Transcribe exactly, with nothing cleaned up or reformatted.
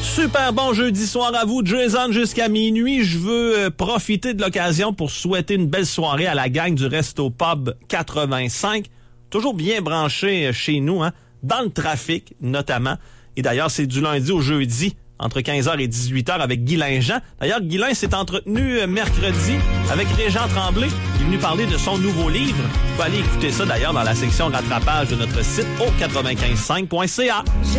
Super bon jeudi soir à vous, Jason, jusqu'à minuit. Je veux euh, profiter de l'occasion pour souhaiter une belle soirée à la gang du Resto Pub quatre-vingt-cinq. Toujours bien branché euh, chez nous, hein, dans le trafic notamment. Et d'ailleurs, c'est du lundi au jeudi, entre quinze heures et dix-huit heures avec Guy Linjean. D'ailleurs, Guy Lin s'est entretenu euh, mercredi avec Régent Tremblay. Il est venu parler de son nouveau livre. Vous pouvez aller écouter ça d'ailleurs dans la section rattrapage de notre site au quatre-vingt-quinze cinq point c a.